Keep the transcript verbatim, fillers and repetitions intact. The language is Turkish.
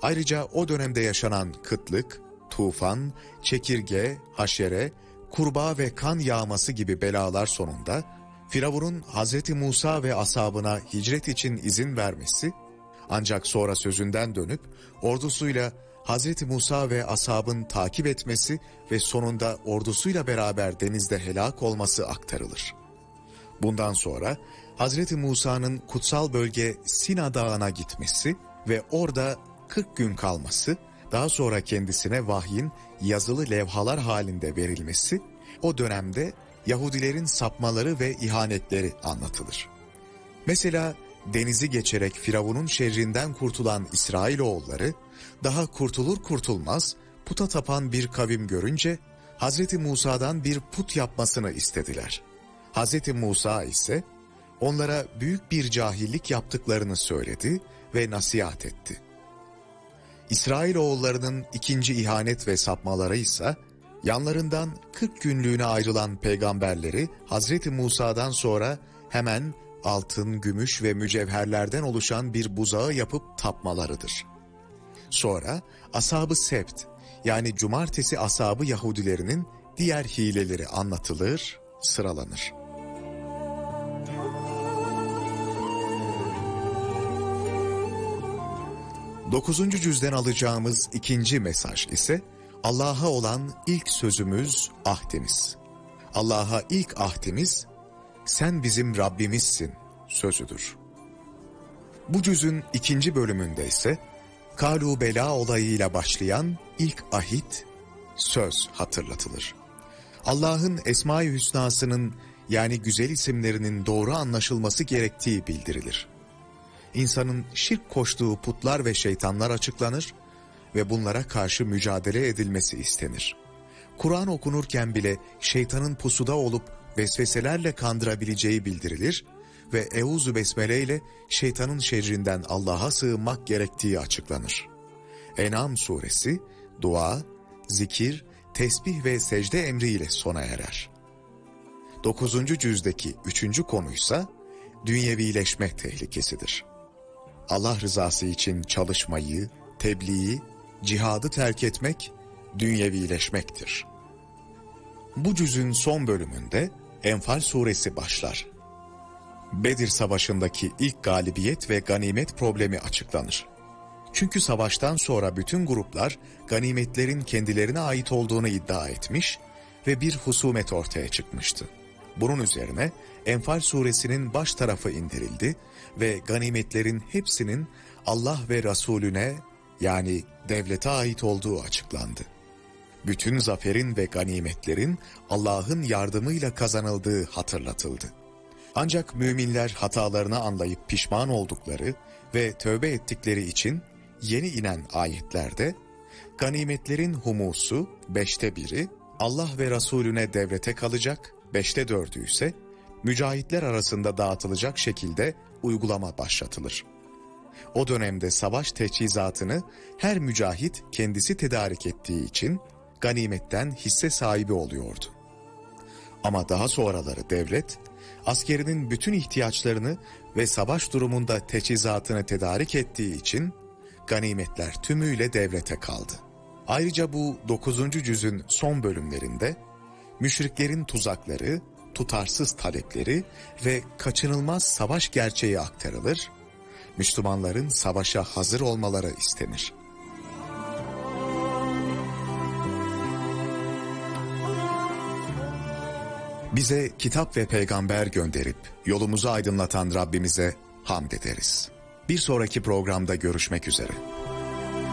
Ayrıca o dönemde yaşanan kıtlık, tufan, çekirge, haşere, kurbağa ve kan yağması gibi belalar sonunda Firavun'un Hazreti Musa ve ashabına hicret için izin vermesi, ancak sonra sözünden dönüp ordusuyla Hazreti Musa ve ashabın takip etmesi ve sonunda ordusuyla beraber denizde helak olması aktarılır. Bundan sonra Hazreti Musa'nın kutsal bölge Sina Dağı'na gitmesi ve orada kırk gün kalması, daha sonra kendisine vahyin yazılı levhalar halinde verilmesi, o dönemde Yahudilerin sapmaları ve ihanetleri anlatılır. Mesela denizi geçerek Firavun'un şerrinden kurtulan İsrailoğulları, daha kurtulur kurtulmaz puta tapan bir kavim görünce Hazreti Musa'dan bir put yapmasını istediler. Hazreti Musa ise onlara büyük bir cahillik yaptıklarını söyledi ve nasihat etti. İsrailoğullarının ikinci ihanet ve sapmaları ise yanlarından kırk günlüğüne ayrılan peygamberleri Hazreti Musa'dan sonra hemen altın, gümüş ve mücevherlerden oluşan bir buzağı yapıp tapmalarıdır. Sonra ashab-ı sebt, yani cumartesi ashabı Yahudilerinin diğer hileleri anlatılır, sıralanır. Dokuzuncu cüzden alacağımız ikinci mesaj ise Allah'a olan ilk sözümüz, ahdimiz. Allah'a ilk ahdimiz, sen bizim Rabbimizsin sözüdür. Bu cüzün ikinci bölümünde ise Kalu Bela olayıyla başlayan ilk ahit, söz hatırlatılır. Allah'ın Esma-i Hüsna'sının, yani güzel isimlerinin doğru anlaşılması gerektiği bildirilir. İnsanın şirk koştuğu putlar ve şeytanlar açıklanır ve bunlara karşı mücadele edilmesi istenir. Kur'an okunurken bile şeytanın pusuda olup vesveselerle kandırabileceği bildirilir ve Euzu Besmele ile şeytanın şerrinden Allah'a sığınmak gerektiği açıklanır. En'am suresi, dua, zikir, tesbih ve secde emriyle sona erer. Dokuzuncu cüzdeki üçüncü konuysa dünyevileşme tehlikesidir. Allah rızası için çalışmayı, tebliği, cihadı terk etmek, dünyevileşmektir. Bu cüzün son bölümünde Enfal suresi başlar. Bedir Savaşı'ndaki ilk galibiyet ve ganimet problemi açıklanır. Çünkü savaştan sonra bütün gruplar ganimetlerin kendilerine ait olduğunu iddia etmiş ve bir husumet ortaya çıkmıştı. Bunun üzerine Enfal suresinin baş tarafı indirildi ve ganimetlerin hepsinin Allah ve Resulüne, yani devlete ait olduğu açıklandı. Bütün zaferin ve ganimetlerin Allah'ın yardımıyla kazanıldığı hatırlatıldı. Ancak müminler hatalarını anlayıp pişman oldukları ve tövbe ettikleri için yeni inen ayetlerde ganimetlerin humusu beşte biri Allah ve Resulüne devlete kalacak, beşte dördü ise mücahitler arasında dağıtılacak şekilde uygulama başlatılır. O dönemde savaş teçhizatını her mücahit kendisi tedarik ettiği için ganimetten hisse sahibi oluyordu. Ama daha sonraları devlet, askerinin bütün ihtiyaçlarını ve savaş durumunda teçhizatını tedarik ettiği için ganimetler tümüyle devlete kaldı. Ayrıca bu dokuzuncu cüzün son bölümlerinde müşriklerin tuzakları, tutarsız talepleri ve kaçınılmaz savaş gerçeği aktarılır, Müslümanların savaşa hazır olmaları istenir. Bize kitap ve peygamber gönderip yolumuzu aydınlatan Rabbimize hamd ederiz. Bir sonraki programda görüşmek üzere.